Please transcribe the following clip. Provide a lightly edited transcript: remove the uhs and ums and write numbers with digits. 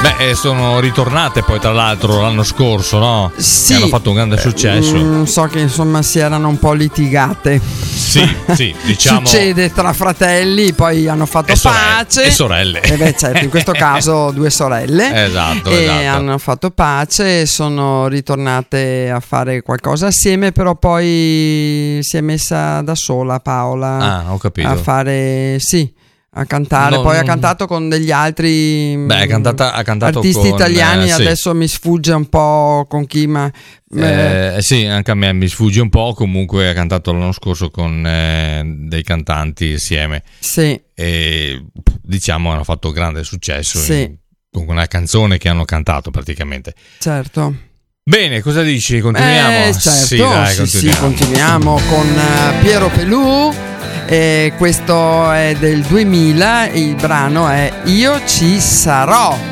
Beh, sono ritornate poi tra l'altro l'anno scorso, no? Sì. Che hanno fatto un grande successo. So che insomma si erano un po' litigate. Sì, diciamo. Succede tra fratelli, poi hanno fatto pace. E sorelle. Beh, certo, in questo caso 2 sorelle. Esatto. Hanno fatto pace, sono ritornate a fare qualcosa assieme, però poi si è messa da sola Paola. Ah, ho capito. A fare, a cantare. Poi ha cantato con degli altri ha cantato artisti con, italiani. sì. Adesso mi sfugge un po' con chi, ma sì, anche a me mi sfugge un po'. Comunque ha cantato l'anno scorso con dei cantanti insieme. Sì. E diciamo hanno fatto grande successo con una canzone che hanno cantato praticamente. Certo. Bene, cosa dici? Continuiamo? Certo, continuiamo con Piero Pelù. Questo è del 2000, il brano è Io ci sarò.